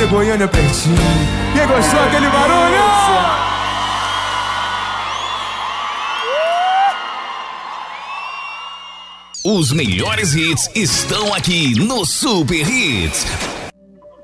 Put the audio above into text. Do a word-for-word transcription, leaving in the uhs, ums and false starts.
Goiânia pertinho. Quem gostou aquele barulho? Os melhores hits estão aqui no Super Hits.